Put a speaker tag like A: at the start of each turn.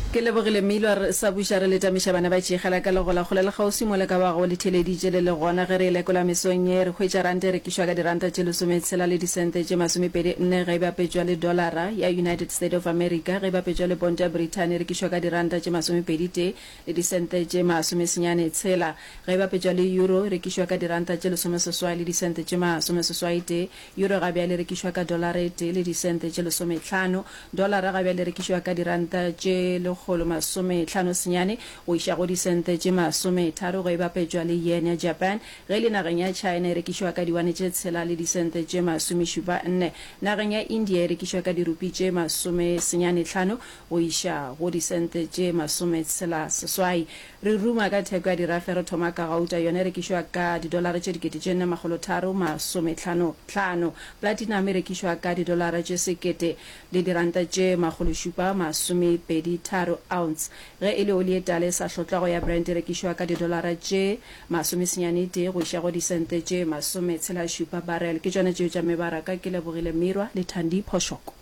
A: ke lebogile mmilwa sa buša re leta mešabana ba tšegela ka legola kgolela kgausi mo le ka bago le theleditše le gona ge re lekola mesong ye re hwetša ranta re kišwa ka diranta tše lesometshela le disente tše masomepedi-nne ge e bapetšwa le dolara ya United States of America ge e bapetšwa le ponta ya Britain re kišwa ka diranta tše masomepedi-te le disente tše masomesenyane tshela ge e bapetšwa le euro re kišwa ka diranta tše lesomeseswai le disente tše masomeseswai-te euro gabjale re kišwa ka dolara ete le disente tše lesomehlano dolara gabjale re kišwa ka diranta tše lekgolo masomehlano senyane go iša go disente tše masometharo ge e bapetšwa le yen ya Japan ge le nageng ya China e rekišwa ka diwane tše tshela le disente tše masomešupa-nne nageng ya India e rekišwa ka dirupi tše masomesenyanehlano go iša go disente tše masometshela seswai re ruma ka theko ya dirafero thoma ka gauta yone e rekišwa ka didolara tše dikete tše 4,550 platinum e rekišwa ka didolara tše sekete le diranta tše 723 ounce ge e le oli e tala e sa hlotlago ya Brent e rekišwa ka didolara tše masomesenyane-te go iša go disente tše masometshela šupa barrel ke tšone tšeo tša mebaraka ke lebogile Mirwa le Thandi Phoshoko.